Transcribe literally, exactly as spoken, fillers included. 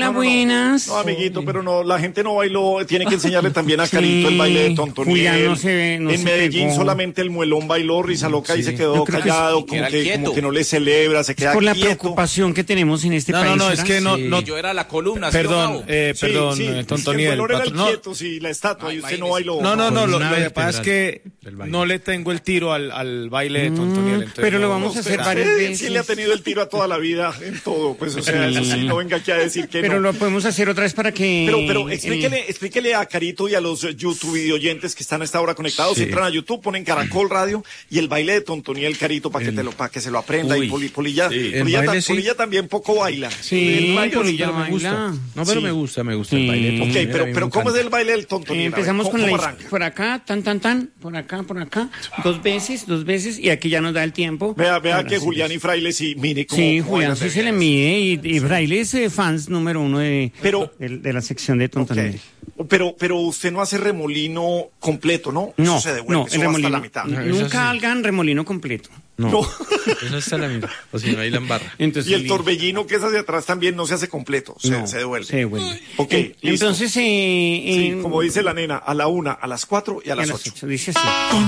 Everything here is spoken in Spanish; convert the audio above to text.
hola, no, no, buenas. No, amiguito, pero no, la gente no bailó. Tiene que enseñarle también a Carito el baile de Tontoniel. Julián no se ve, no en se Medellín pegó. solamente el muelón bailó, risa loca, y se quedó Yo creo que callado, sí, como, era que, quieto. como que no le celebra, se queda Por la quieto. preocupación que tenemos en este No, país. no, no, es ¿será? que no, Sí, no, yo era la columna. ¿sí o perdón, no? eh, Sí, perdón, sí, eh, es que el Tontoniel. melón era el patro- no, quieto, sí, la estatua, y usted no bailó. no, no, no, lo, Una lo que vertebral pasa es que del baile. no le tengo el tiro al, al baile de Tontoniel. entonces pero lo no- vamos a Usted- hacer varias usted veces. Sí le ha tenido el tiro a toda la vida en todo, pues, o sea, eso sí, no venga aquí a decir que Pero no. lo podemos hacer otra vez para que... Pero, pero eh, explíquele, explíquele a Carito y a los eh, YouTube videoyentes que están a esta hora conectados. Sí. Entran a YouTube, ponen Caracol Radio y el baile de Tontoniel, Carito, para que te lo, para que se lo aprenda. Uy, y Poli- Polilla, sí. El Polilla, baile ta- sí. Polilla también poco baila. Sí, El baile- Polilla pero me gusta. baila. No, pero Sí. me gusta, me gusta Sí. el baile de Ok, Tontoniel, a pero, mí pero me ¿cómo es encanta. el baile del Eh, Tontoniel? A ver, empezamos ¿cómo, con cómo la arranca? por acá, tan, tan, tan, por acá, por acá, dos veces, dos veces, y aquí ya nos da el tiempo. Vea, vea Ahora que sí. Julián y Fraile sí, mire cómo. Sí, cómo Julián bailan sí de se le bien. mide y, y Fraile es eh, fans número uno de, Pero- de, de la sección de Tontoniel. Ok. Pero, pero usted no hace remolino completo, ¿no? No, Eso se devuelve, no, eso el va hasta remolino. la mitad. No, eso Nunca sí. hagan remolino completo. No, No. eso está la mitad. O si no, ahí la embarra. Entonces, Y el sí, torbellino que es hacia atrás también no se hace completo, se, no, se devuelve. Se devuelve. Ok, En- listo. Entonces, eh, Sí, en- como dice la nena, a la una, a las cuatro y a y a las las ocho. ocho, dice así.